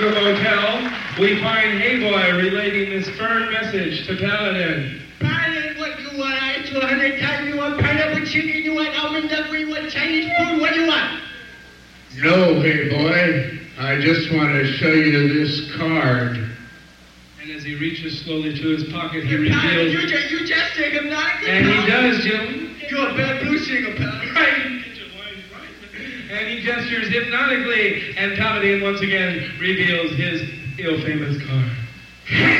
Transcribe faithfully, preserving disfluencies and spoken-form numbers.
the motel, we find Hey Boy relating this firm message to Paladin. Paladin, what you want? I asked you a hundred times. You want pineapple chicken? You want almond duck? You want Chinese food? What do you want? No, Hey Boy. I just want to show you this card. And as he reaches slowly to his pocket, he Paladin, reveals... you just, you just take him not And he does, Jim. You're a bad blue singer, Paladin. Right. And he gestures hypnotically, and Paladin once again reveals his ill-famous card.